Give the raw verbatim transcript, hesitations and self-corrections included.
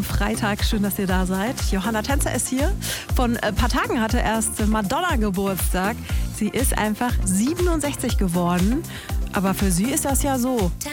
Freitag. Schön, dass ihr da seid. Johanna Tänzer ist hier. Von ein paar Tagen hatte erst Madonna Geburtstag. Sie ist einfach siebenundsechzig geworden. Aber für sie ist das ja so